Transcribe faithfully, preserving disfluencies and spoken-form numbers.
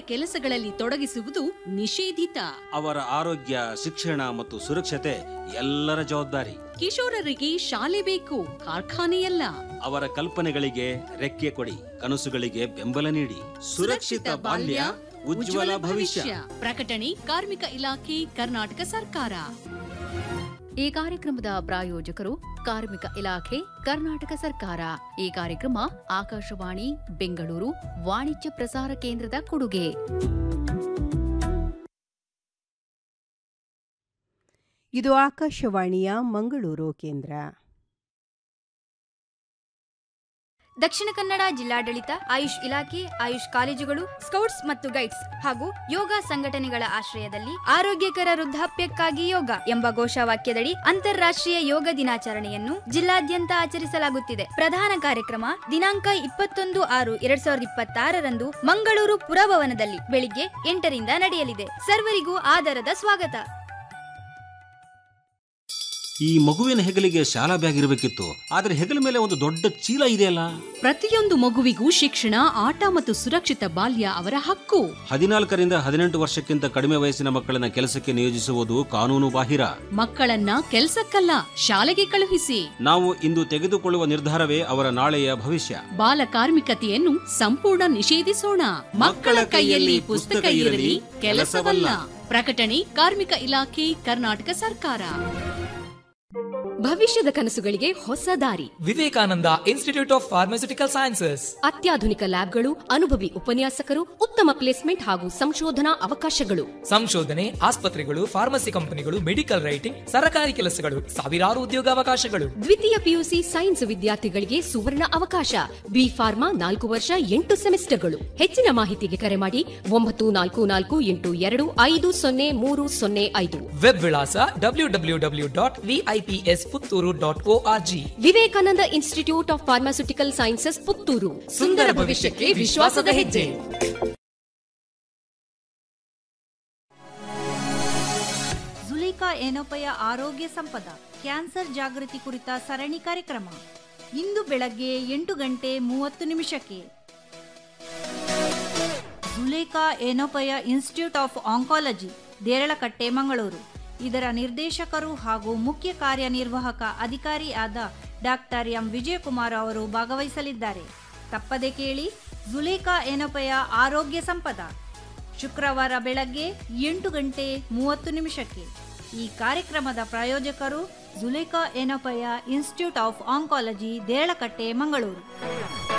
ಕೆಲಸಗಳಲ್ಲಿ ತೊಡಗಿಸುವುದು ನಿಷೇಧಿತ. ಅವರ ಆರೋಗ್ಯ, ಶಿಕ್ಷಣ ಮತ್ತು ಸುರಕ್ಷತೆ ಎಲ್ಲರ ಜವಾಬ್ದಾರಿ. ಕಿಶೋರರಿಗೆ ಶಾಲೆ ಬೇಕು, ಕಾರ್ಖಾನೆಯಲ್ಲ. ಅವರ ಕಲ್ಪನೆಗಳಿಗೆ ರೆಕ್ಕೆ ಕೊಡಿ, ಕನಸುಗಳಿಗೆ ಬೆಂಬಲ ನೀಡಿ. ಸುರಕ್ಷಿತ ಬಾಲ್ಯ, ಉಜ್ವಲ ಭವಿಷ್ಯ. ಪ್ರಕಟಣೆ ಕಾರ್ಮಿಕ ಇಲಾಖೆ, ಕರ್ನಾಟಕ ಸರ್ಕಾರ. ಈ ಕಾರ್ಯಕ್ರಮದ ಪ್ರಾಯೋಜಕರು ಕಾರ್ಮಿಕ ಇಲಾಖೆ, ಕರ್ನಾಟಕ ಸರ್ಕಾರ. ಈ ಕಾರ್ಯಕ್ರಮ ಆಕಾಶವಾಣಿ ಬೆಂಗಳೂರು ವಾಣಿಜ್ಯ ಪ್ರಸಾರ ಕೇಂದ್ರದ ಕೊಡುಗೆ. ಇದು ಆಕಾಶವಾಣಿಯ ಮಂಗಳೂರು ಕೇಂದ್ರ. ದಕ್ಷಿಣ ಕನ್ನಡ ಜಿಲ್ಲಾಡಳಿತ, ಆಯುಷ್ ಇಲಾಖೆ, ಆಯುಷ್ ಕಾಲೇಜುಗಳು, ಸ್ಕೌಟ್ಸ್ ಮತ್ತು ಗೈಡ್ಸ್ ಹಾಗೂ ಯೋಗ ಸಂಘಟನೆಗಳ ಆಶ್ರಯದಲ್ಲಿ ಆರೋಗ್ಯಕರ ವೃದ್ಧಾಪ್ಯಕ್ಕಾಗಿ ಯೋಗ ಎಂಬ ಘೋಷವಾಕ್ಯದಡಿ ಅಂತಾರಾಷ್ಟ್ರೀಯ ಯೋಗ ದಿನಾಚರಣೆಯನ್ನು ಜಿಲ್ಲಾದ್ಯಂತ ಆಚರಿಸಲಾಗುತ್ತಿದೆ. ಪ್ರಧಾನ ಕಾರ್ಯಕ್ರಮ ದಿನಾಂಕ ಇಪ್ಪತ್ತೊಂದು ಆರು ಎರಡ್ ಸಾವಿರದ ಇಪ್ಪತ್ತಾರರಂದು ಮಂಗಳೂರು ಪುರಭವನದಲ್ಲಿ ಬೆಳಿಗ್ಗೆ ಎಂಟರಿಂದ ನಡೆಯಲಿದೆ. ಸರ್ವರಿಗೂ ಆದರದ ಸ್ವಾಗತ. ಈ ಮಗುವಿನ ಹೆಗಲಿಗೆ ಶಾಲಾ ಬ್ಯಾಗ್ ಇರಬೇಕಿತ್ತು, ಆದ್ರೆ ಹೆಗಲ ಮೇಲೆ ಒಂದು ದೊಡ್ಡ ಚೀಲ ಇದೆಯಲ್ಲ. ಪ್ರತಿಯೊಂದು ಮಗುವಿಗೂ ಶಿಕ್ಷಣ, ಆಟ ಮತ್ತು ಸುರಕ್ಷಿತ ಬಾಲ್ಯ ಅವರ ಹಕ್ಕು. ಹದಿನಾಲ್ಕರಿಂದ ಹದಿನೆಂಟು ವರ್ಷಕ್ಕಿಂತ ಕಡಿಮೆ ವಯಸ್ಸಿನ ಮಕ್ಕಳನ್ನ ಕೆಲಸಕ್ಕೆ ನಿಯೋಜಿಸುವುದು ಕಾನೂನು ಬಾಹಿರ. ಮಕ್ಕಳನ್ನ ಕೆಲಸಕ್ಕಲ್ಲ, ಶಾಲೆಗೆ ಕಳುಹಿಸಿ. ನಾವು ಇಂದು ತೆಗೆದುಕೊಳ್ಳುವ ನಿರ್ಧಾರವೇ ಅವರ ನಾಳೆಯ ಭವಿಷ್ಯ. ಬಾಲ ಕಾರ್ಮಿಕತೆಯನ್ನು ಸಂಪೂರ್ಣ ನಿಷೇಧಿಸೋಣ. ಮಕ್ಕಳ ಕೈಯಲ್ಲಿ ಪುಸ್ತಕ ಇರಲಿ, ಕೆಲಸವಲ್ಲ. ಪ್ರಕಟಣೆ ಕಾರ್ಮಿಕ ಇಲಾಖೆ, ಕರ್ನಾಟಕ ಸರ್ಕಾರ. ಭವಿಷ್ಯದ ಕನಸುಗಳಿಗೆ ಹೊಸ ದಾರಿ. Vivekananda institute of pharmaceutical sciences. ಅತ್ಯಾಧುನಿಕ ಲ್ಯಾಬ್ಗಳು, ಅನುಭವಿ ಉಪನ್ಯಾಸಕರು, ಉತ್ತಮ ಪ್ಲೇಸ್ಮೆಂಟ್ ಹಾಗೂ ಸಂಶೋಧನಾ ಅವಕಾಶಗಳು. ಸಂಶೋಧನೆ, ಆಸ್ಪತ್ರೆಗಳು, ಫಾರ್ಮಸಿ ಕಂಪನಿಗಳು, ಮೆಡಿಕಲ್ ರೈಟಿಂಗ್, ಸರಕಾರಿ ಕೆಲಸಗಳು, ಸಾವಿರಾರು ಉದ್ಯೋಗಾವಕಾಶಗಳು. ದ್ವಿತೀಯ ಪಿಯುಸಿ ಸೈನ್ಸ್ ವಿದ್ಯಾರ್ಥಿಗಳಿಗೆ ಸುವರ್ಣ ಅವಕಾಶ. ಬಿ ಫಾರ್ಮಾ ನಾಲ್ಕು ವರ್ಷ ಎಂಟು ಸೆಮಿಸ್ಟರ್ಗಳು. ಹೆಚ್ಚಿನ ಮಾಹಿತಿಗೆ ಕರೆ ಮಾಡಿ ಒಂಬತ್ತು ನಾಲ್ಕು ನಾಲ್ಕು ಎಂಟು ಎರಡು ಐದು ಸೊನ್ನೆ ಮೂರು ಸೊನ್ನೆ ಐದು. ವೆಬ್ ವಿಳಾಸ W W W dot VIPS Puttur dot org. Vivekananda institute of pharmaceutical sciences Puttur. ಸುಂದರ ಭವಿಷ್ಯಕ್ಕೆ ವಿಶ್ವಾಸದ ಹೆಜ್ಜೆ. ಜುಲೇಖಾ ಏನೋಪಯ ಆರೋಗ್ಯ ಸಂಪದ ಕ್ಯಾನ್ಸರ್ ಜಾಗೃತಿ ಕುರಿತ ಸರಣಿ ಕಾರ್ಯಕ್ರಮ ಇಂದು ಬೆಳಗ್ಗೆ ಎಂಟು ಗಂಟೆ ಮೂವತ್ತು ನಿಮಿಷಕ್ಕೆ. Zulekha ಏನೋಪಯ institute of oncology, Deralakatte, Mangaluru. ಇದರ ನಿರ್ದೇಶಕರು ಹಾಗೂ ಮುಖ್ಯ ಕಾರ್ಯನಿರ್ವಾಹಕ ಅಧಿಕಾರಿ ಆದ ಡಾಕ್ಟರ್ ಎಂ ವಿಜಯಕುಮಾರ್ ಅವರು ಭಾಗವಹಿಸಲಿದ್ದಾರೆ. ತಪ್ಪದೆ ಕೇಳಿ ಜುಲೇಖಾ ಏನೋಪಯ ಆರೋಗ್ಯ ಸಂಪದ, ಶುಕ್ರವಾರ ಬೆಳಗ್ಗೆ ಎಂಟು ಗಂಟೆ ಮೂವತ್ತು ನಿಮಿಷಕ್ಕೆ. ಈ ಕಾರ್ಯಕ್ರಮದ ಪ್ರಾಯೋಜಕರು Zulekha ಏನೋಪಯ institute of oncology, Deralakatte, Mangaluru.